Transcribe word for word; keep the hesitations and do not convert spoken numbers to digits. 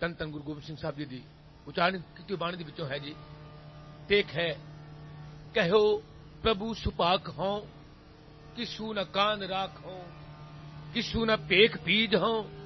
ਧੰਨ ਧੰਨ ਗੁਰੂ ਗੋਬਿੰਦ ਸਿੰਘ ਸਾਹਿਬ ਜੀ ਦੀ ਉਚਾਰਨ ਕੀਤੀ ਬਾਣੀ ਦੇ ਵਿੱਚੋਂ ਹੈ ਜੀ। ਟੇਕ ਹੈ ਕਹਿਓ ਪ੍ਰਭੂ ਸੁਭਾਗ ਹੋਂ, ਕਿਸੂ ਨ ਕਾਨ ਰਾਖ ਹੋਂ, ਕਿਸੂ ਨ ਭੇਖ ਬੀਜ ਹੋਂ,